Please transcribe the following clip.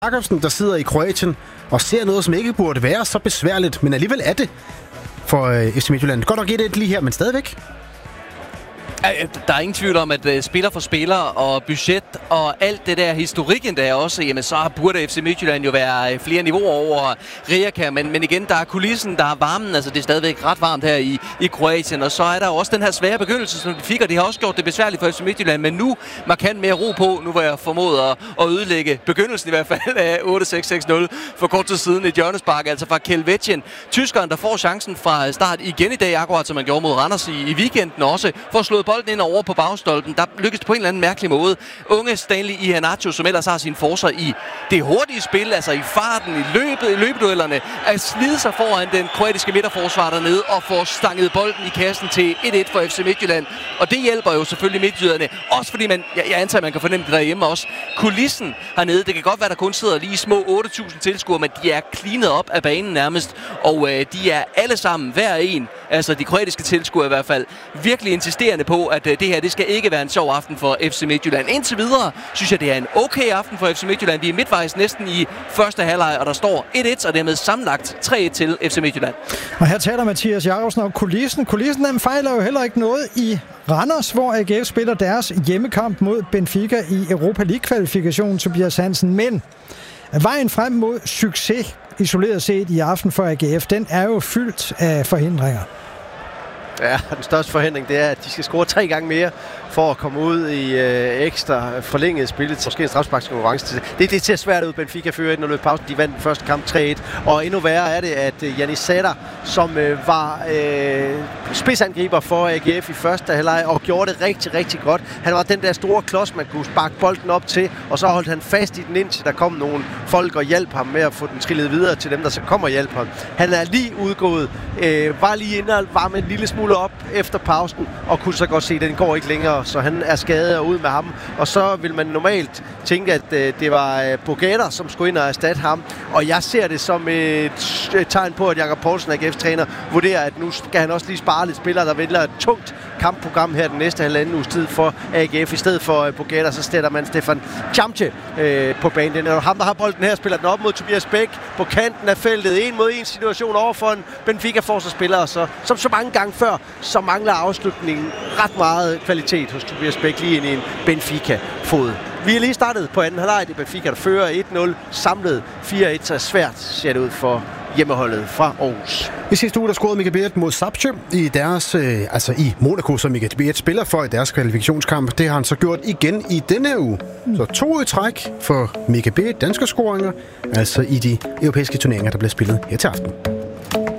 Jakobsen, der sidder i Kroatien og ser noget, som ikke burde være så besværligt, men alligevel er det for FC Midtjylland. Godt nok 1-1 lige her, men stadigvæk. Der er ingen tvivl om, at spiller for spiller og budget og alt det der historikken der også, jamen så burde FC Midtjylland jo være flere niveauer over Rijeka, men igen, der er kulissen, der er varmen, altså det er stadigvæk ret varmt her i Kroatien, og så er der også den her svære begyndelse, som de fik, og de har også gjort det besværligt for FC Midtjylland, men nu markant mere ro på, nu var jeg formået at ødelægge begyndelsen i hvert fald af 8-6-6-0 for kort tid siden et hjørnespark, altså fra Kelvetsjen, tyskeren, der får chancen fra start igen i dag, akkurat som man gjorde mod Randers i weekenden også, for at slå bolden ind over på bagstolpen. Der lykkes det på en eller anden mærkelig måde. Unge Stanley Iheanacho, som ellers har sin forsvar i det hurtige spil, altså i farten, i løbeduellerne, at slide sig foran den kroatiske midterforsvar dernede og få stanget bolden i kassen til 1-1 for FC Midtjylland. Og det hjælper jo selvfølgelig midtjyderne. Også fordi jeg antager, at man kan fornemme det derhjemme også. Kulissen hernede, det kan godt være, der kun sidder lige små 8.000 tilskuere, men de er cleanet op af banen nærmest. Og de er alle sammen, hver en, altså de kroatiske tilskuere i hvert fald, virkelig insisterende på, at det her, det skal ikke være en sjov aften for FC Midtjylland. Indtil videre, synes jeg, det er en okay aften for FC Midtjylland. Vi er midtvejs næsten i første halvleg, og der står 1-1, og dermed sammenlagt 3-1 til FC Midtjylland. Og her taler Mathias Jakobsen om kulissen. Kulissen, den fejler jo heller ikke noget i Randers, hvor AGF spiller deres hjemmekamp mod Benfica i Europa League-kvalifikationen, Tobias Hansen. Men vejen frem mod succes, isoleret set i aften for AGF, den er jo fyldt af forhindringer. Ja, den største forhindring, det er, at de skal score 3 gange mere for at komme ud i ekstra forlænget spillet. Måske en strafsparkskonkurrence. Det ser svært ud. Benfica fører 1-0 i pausen. De vandt den første kamp 3-1. Og endnu værre er det, at Jannis Sadar, som var spidsangriber for AGF i første halvleg og gjorde det rigtig, rigtig godt. Han var den der store klods, man kunne sparke bolden op til, og så holdt han fast i den, indtil der kom nogle folk og hjalp ham med at få den trillet videre til dem, der så kommer og hjælper ham. Han er lige udgået, var lige inde og var med en lille smule op efter pausen, og kunne så godt se, at den går ikke længere, så han er skadet og ud med ham. Og så vil man normalt tænke, at det var Bogater, som skulle ind og erstatte ham. Og jeg ser det som et tegn på, at Jakob Poulsen, AGF's træner, vurderer, at nu skal han også lige spare lidt spillere, der vælger et tungt kampprogram her den næste halvanden uges tid for AGF. I stedet for Bogater, så stætter man Stefan Chamche på banen. Det er ham, der har bolden her, spiller den op mod Tobias Bæk på kanten af feltet. 1 mod 1 situation overfor en Benfica-forsvarsspiller, og så, som så mange gange før, så mangler afslutningen ret meget kvalitet hos Tobias Bæk lige ind i en Benfica-fod. Vi er lige startet på anden halvleg. Det er Benfica, der fører 1-0 samlet 4-1, så svært ser det ud for hjemmeholdet fra Aarhus. I sidste uge, der scorede Mika Beert mod Sapche i deres, i Monaco, som Mika Beert spiller for i deres kvalifikationskamp. Det har han så gjort igen i denne her uge. Så 2 i træk for Mika Beert, danske scoringer, altså i de europæiske turneringer, der bliver spillet her til aften.